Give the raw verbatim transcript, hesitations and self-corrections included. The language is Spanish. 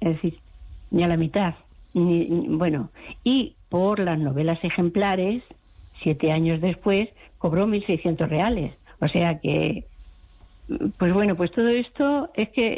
es decir, ni a la mitad. Ni, ni, bueno, y por las novelas ejemplares, siete años después, cobró mil seiscientos reales. O sea que, pues bueno, pues todo esto es que